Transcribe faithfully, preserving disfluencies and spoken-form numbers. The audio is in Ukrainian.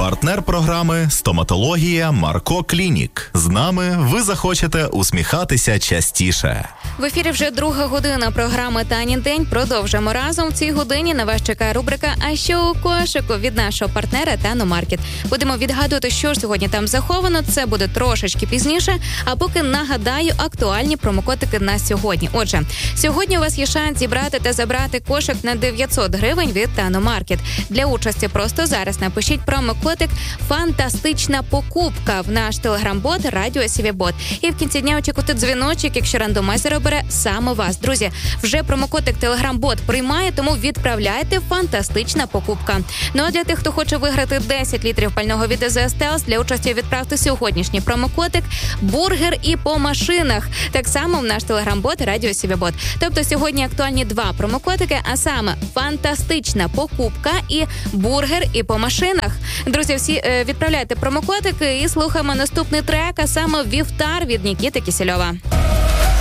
Партнер програми «Стоматологія Марко Клінік». З нами ви захочете усміхатися частіше. В ефірі вже друга година програми «Танін день». Продовжимо разом. В цій годині на вас чекає рубрика «А що у кошику» від нашого партнера Тану Маркет. Будемо відгадувати, що ж сьогодні там заховано. Це буде трошечки пізніше. А поки нагадаю актуальні промокодики на сьогодні. Отже, сьогодні у вас є шанс зібрати та забрати кошик на дев'ятсот гривень від Тану Маркет. Для участі просто зараз напишіть промокодик «Фантастична покупка» в наш телеграм-бот «Радіо Сівібот». І в кінці дня очікуйте дзвіночок, якщо рандомайзер обере саме вас. Друзі, вже промокодик телеграм-бот приймає, тому відправляйте «Фантастична покупка». Ну а для тих, хто хоче виграти десять літрів пального від АЗС Телс, для участі відправте сьогоднішній промокодик «Бургер і по машинах». Так само в наш телеграм-бот «Радіо Сівібот». Тобто сьогодні актуальні два промокодики, а саме «Фантастична покупка» і «Бургер і по машинах». Друзі, всі е, відправляйте промокодики і слухаємо наступний трек, а саме «Вівтар» від Нікіти Кісельова.